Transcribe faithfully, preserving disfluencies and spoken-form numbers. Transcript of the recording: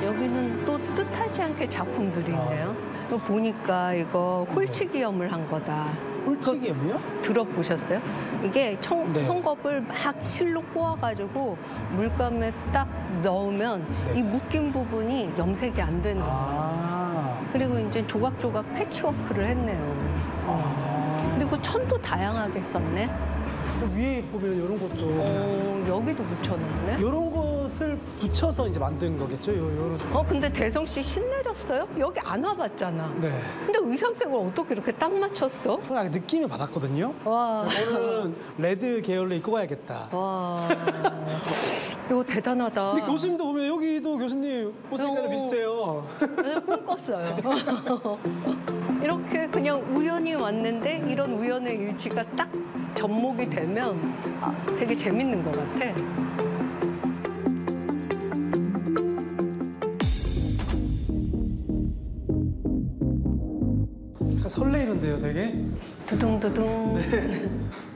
여기는 또 뜻하지 않게 작품들이 있네요. 이거 보니까 이거 홀치기염을 한 거다. 홀치기염이요? 들어보셨어요? 이게 청, 네. 헝겊을 막 실로 꼬아가지고 물감에 딱 넣으면 네. 이 묶인 부분이 염색이 안 되는 거예요. 아. 그리고 이제 조각조각 패치워크를 했네요. 아. 그리고 천도 다양하게 썼네. 위에 보면 이런 것도 어, 여기도 붙여놨네. 이런 것을 붙여서 이제 만든 거겠죠? 요, 요런. 어, 근데 대성 씨 신내렸어요? 여기 안 와봤잖아. 네. 근데 의상색을 어떻게 이렇게 딱 맞췄어? 저는 느낌을 받았거든요. 와. 오늘은 레드 계열로 입고 가야겠다. 와. 이거 대단하다. 근데 교수님도 보면 여기도 교수님 옷 색깔이 어. 비슷해요. 네, 꿈꿨어요. 이렇게 그냥 우연히 왔는데 이런 우연의 일치가 딱 접목이 되면 아, 되게 재밌는 것 같아. 약간 설레이는데요, 되게? 두둥두둥. 네.